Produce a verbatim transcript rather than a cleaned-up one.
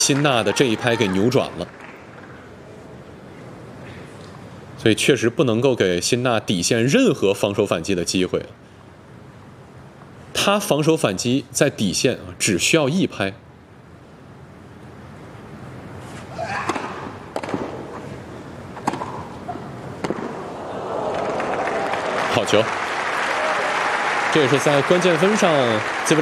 辛纳的这一拍给扭转了。所以确实不能够给辛纳底线任何防守反击的机会。他防守反击在底线啊，只需要一拍。好球！这也是在关键分上。